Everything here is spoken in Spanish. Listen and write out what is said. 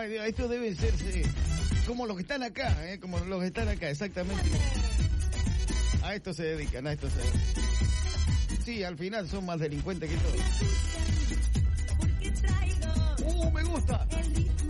Estos deben ser como los que están acá, como los que están acá, exactamente. A esto se dedican, Sí, al final son más delincuentes que todos. Me gusta.